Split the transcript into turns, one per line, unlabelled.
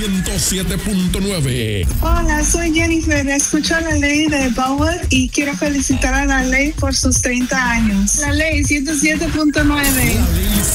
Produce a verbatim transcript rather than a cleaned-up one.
ciento siete punto nueve.
Hola, soy Jennifer. Escucho la ley de Power y quiero felicitar a la ley por sus treinta años. La ley ciento siete punto nueve.